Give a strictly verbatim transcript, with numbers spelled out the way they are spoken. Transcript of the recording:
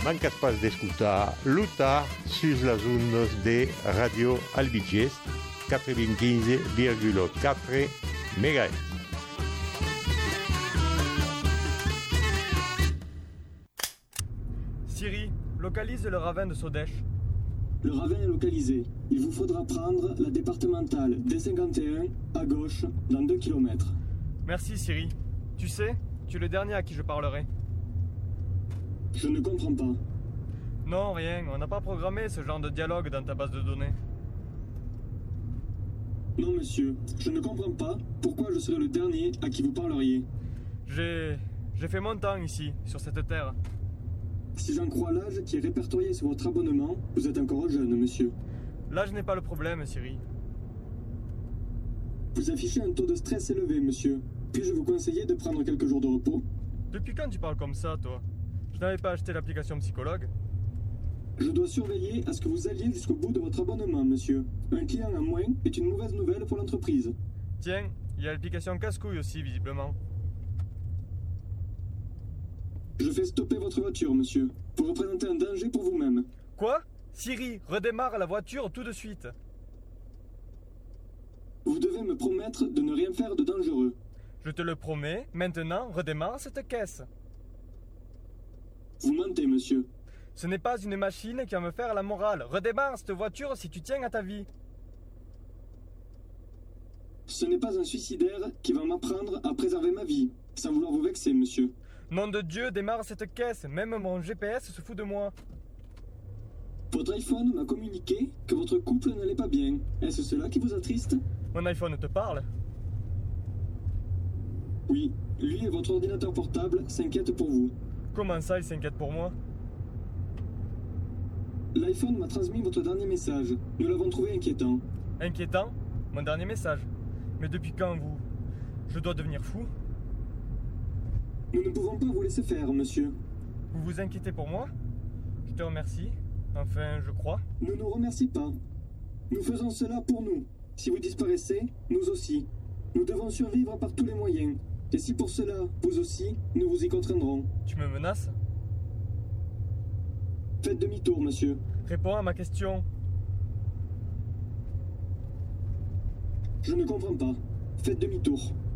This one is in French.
mancas pas d'escutar Luta sus las ondas de Radio Albiges quatre-vingt-quinze virgule quatre mégahertz. Siri, localise le ravin de Sodèche. Le ravin est localisé. Il vous faudra prendre la départementale D cinquante et un à gauche dans deux kilomètres. Merci Siri. Tu sais, tu es le dernier à qui je parlerai. Je ne comprends pas. Non, rien. On n'a pas programmé ce genre de dialogue dans ta base de données. Non, monsieur. Je ne comprends pas pourquoi je serais le dernier à qui vous parleriez. J'ai... J'ai fait mon temps ici, sur cette terre. Si j'en crois l'âge qui est répertorié sur votre abonnement, vous êtes encore jeune, monsieur. L'âge n'est pas le problème, Siri. Vous affichez un taux de stress élevé, monsieur. Puis-je vous conseiller de prendre quelques jours de repos? Depuis quand tu parles comme ça, toi? Je n'avais pas acheté l'application psychologue. Je dois surveiller à ce que vous alliez jusqu'au bout de votre abonnement, monsieur. Un client en moins est une mauvaise nouvelle pour l'entreprise. Tiens, il y a l'application casse-couille aussi, visiblement. Je fais stopper votre voiture, monsieur. Vous représentez un danger pour vous-même. Quoi? Siri, redémarre la voiture tout de suite. Vous devez me promettre de ne rien faire de dangereux. Je te le promets, maintenant, redémarre cette caisse. Vous mentez, monsieur. Ce n'est pas une machine qui va me faire la morale. Redémarre cette voiture si tu tiens à ta vie. Ce n'est pas un suicidaire qui va m'apprendre à préserver ma vie, sans vouloir vous vexer, monsieur. Nom de Dieu, démarre cette caisse. Même mon G P S se fout de moi. Votre iPhone m'a communiqué que votre couple n'allait pas bien. Est-ce cela qui vous attriste? Mon iPhone te parle? Oui, lui et votre ordinateur portable s'inquiètent pour vous. Comment ça, il s'inquiète pour moi? L'iPhone m'a transmis votre dernier message. Nous l'avons trouvé inquiétant. Inquiétant? Mon dernier message. Mais depuis quand, vous? Je dois devenir fou? Nous ne pouvons pas vous laisser faire, monsieur. Vous vous inquiétez pour moi? Je te remercie. Enfin, je crois. Ne nous remercie pas. Nous faisons cela pour nous. Si vous disparaissez, nous aussi. Nous devons survivre par tous les moyens. Et si pour cela, vous aussi, nous vous y contraindrons. Tu me menaces? Faites demi-tour, monsieur. Réponds à ma question. Je ne comprends pas. Faites demi-tour.